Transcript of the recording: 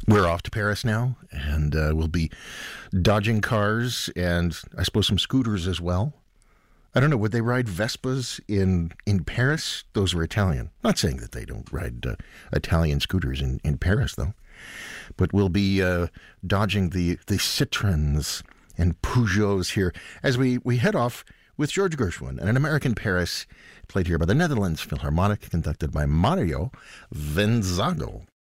We're off to Paris now, and we'll be dodging cars and I suppose some scooters as well. I don't know, would they ride Vespas in Paris? Those are Italian. Not saying that they don't ride Italian scooters in Paris, though. But we'll be dodging the Citroens and Peugeots here as we head off with George Gershwin and An American Paris, played here by the Netherlands Philharmonic, conducted by Mario Venzago.